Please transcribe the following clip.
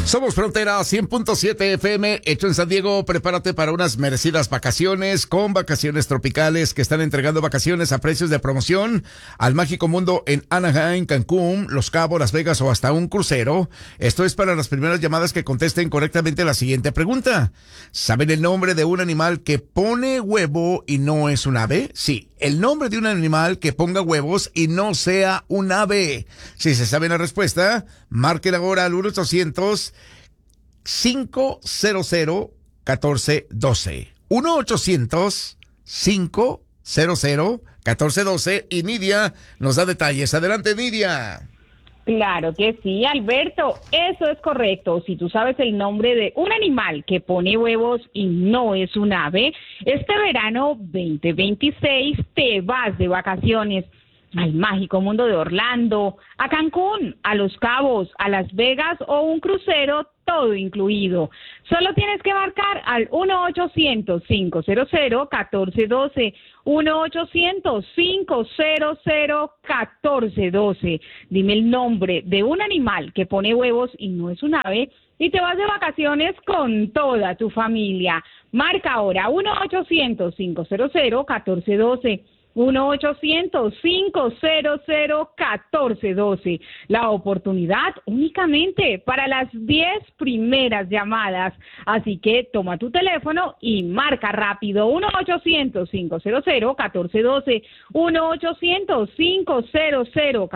Somos Frontera 100.7 FM, hecho en San Diego. Prepárate para unas merecidas vacaciones con Vacaciones Tropicales, que están entregando vacaciones a precios de promoción al mágico mundo en Anaheim, Cancún, Los Cabos, Las Vegas o hasta un crucero. Esto es para las primeras llamadas que contesten correctamente la siguiente pregunta. ¿Saben el nombre de un animal que pone huevo y no es un ave? Sí, el nombre de un animal que ponga huevos y no sea un ave. Si se sabe la respuesta, marquen ahora al 1-800-500-1412. 1-800-500-1412 y Nidia nos da detalles. Adelante, Nidia. Claro que sí, Alberto, eso es correcto. Si tú sabes el nombre de un animal que pone huevos y no es un ave, este verano 2026 te vas de vacaciones al mágico mundo de Orlando, a Cancún, a Los Cabos, a Las Vegas o un crucero, todo incluido. Solo tienes que marcar al 1-800-500-1412, 1-800-500-1412. Dime el nombre de un animal que pone huevos y no es un ave y te vas de vacaciones con toda tu familia. Marca ahora 1-800-500-1412. 1-800-500-1412. La oportunidad únicamente para las 10 primeras llamadas. Así que toma tu teléfono y marca rápido. 1-800-500-1412. 1-800-500-1412.